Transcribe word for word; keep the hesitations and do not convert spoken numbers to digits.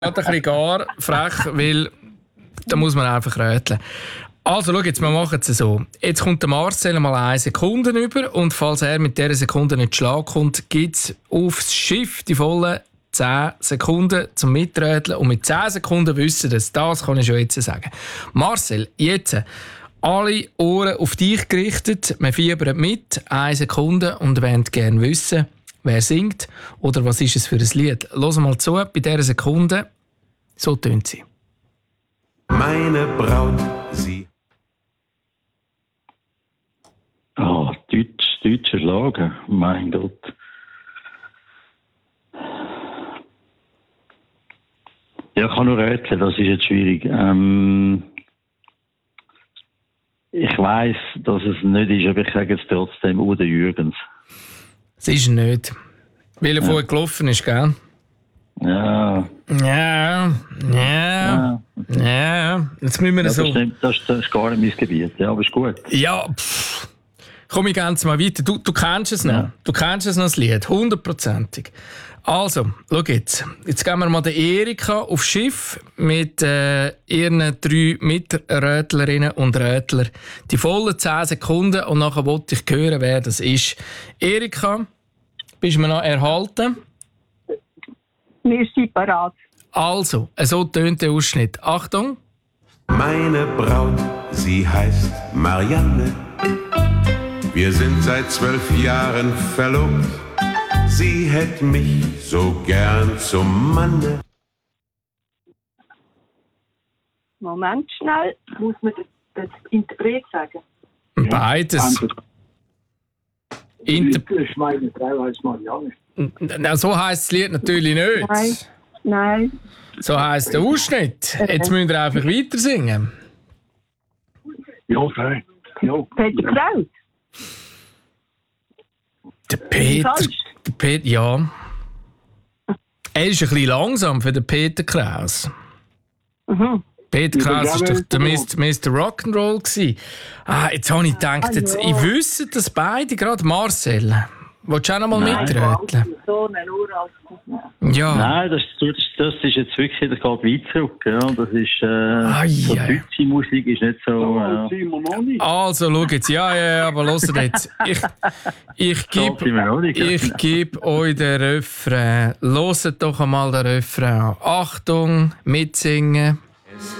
ein bisschen gar frech, weil da muss man einfach röteln. Also, schau jetzt, wir machen es so. Jetzt kommt der Marcel mal eine Sekunde über und falls er mit dieser Sekunde nicht Schlag kommt, gibt es aufs Schiff die vollen zehn Sekunden zum Mitröteln und mit zehn Sekunden wissen das. Das kann ich schon jetzt sagen. Marcel, jetzt alle Ohren auf dich gerichtet. Wir fiebern mit, eine Sekunde und wollen gerne wissen, wer singt oder was ist es für ein Lied. Hören mal zu, bei dieser Sekunde, so tönt sie. Meine Braut, sie. Ah, Deutsch, deutscher Schlager, mein Gott. Ja, ich kann nur rätseln, das ist jetzt schwierig. Ähm, ich weiss, dass es nicht ist, aber ich sage jetzt trotzdem Udo Jürgens. Es ist nicht. Weil er ja. vorher gelaufen ist, gell? Ja. Ja, ja, ja. ja. Jetzt müssen wir ja, so... Das, stimmt, das, das ist gar nicht mein Gebiet, ja, aber ist gut. Ja, pff. Komm ich ganz mal weiter. Du, du kennst es noch. Ja. Du kennst es noch, das Lied. Hundertprozentig. Also, schau jetzt. Jetzt gehen wir mal der Erika aufs Schiff mit äh, ihren drei Mitrötlerinnen und Rötler. Die vollen zehn Sekunden und nachher wollte ich hören, wer das ist. Erika, bist du mir noch erhalten? Wir sind parat. Also, so tönt der Ausschnitt. Achtung. Meine Braut, sie heißt Marianne. Wir sind seit zwölf Jahren verlobt. Sie hätte mich so gern zum Manne. Moment schnell, muss man das Interpret sagen? Beides. Inter- Ich meine Frau heißt Marianne. Na, so heisst das Lied natürlich nicht. Nein. Nein. So heisst der Ausschnitt. Jetzt müsst ihr einfach weiter singen. Ja, okay. Ja. Peter Kraut. Der Peter. Der Peter, ja. Er ist ein bisschen langsam für den Peter Kraus. Mhm. Peter Kraus war doch der Mister Rock'n'Roll. Ah, jetzt habe ich gedacht, jetzt, ich wüsste das beide gerade. Marcel, willst du auch noch mal mitröteln? So eine Uhr als Ja. Nein, das, das, das ist jetzt wirklich, das geht weit zurück. Ja. Das ist, äh, Ai, so ai. deutsche Musik ist nicht so... Äh, Also, schau jetzt. Ja, ja, ja, aber hört jetzt. Ich, ich gebe ich geb euch den Refrain. Hört doch einmal den Refrain an. Achtung, mitsingen.